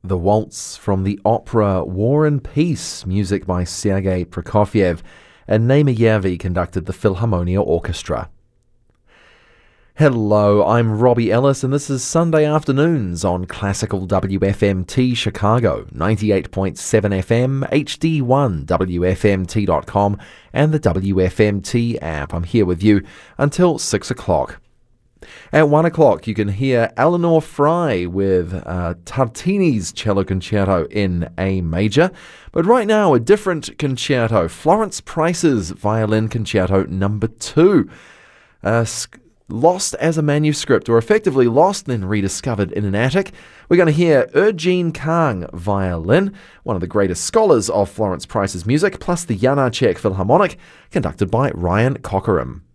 The waltz from the opera War and Peace, music by Sergei Prokofiev, and Naima Järvi conducted the Philharmonia Orchestra. Hello, I'm Robbie Ellis, and this is Sunday Afternoons on Classical WFMT Chicago, 98.7 FM, HD1, WFMT.com, and the WFMT app. I'm here with you until 6 o'clock. At 1 o'clock, you can hear Eleanor Fry with Tartini's Cello Concerto in A Major. But right now, a different concerto, Florence Price's Violin Concerto No. 2. Lost as a manuscript, or effectively lost then rediscovered in an attic. We're going to hear Eugene Kang violin, one of the greatest scholars of Florence Price's music, plus the Janacek Philharmonic, conducted by Ryan Cockerham.